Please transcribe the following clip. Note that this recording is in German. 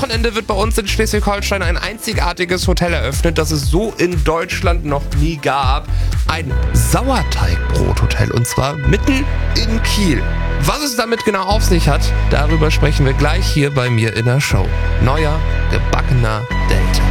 Wochenende wird bei uns in Schleswig-Holstein ein einzigartiges Hotel eröffnet, das es so in Deutschland noch nie gab. Ein Sauerteigbrothotel, und zwar mitten in Kiel. Was es damit genau auf sich hat, darüber sprechen wir gleich hier bei mir in der Show. Neuer, gebackener Dente.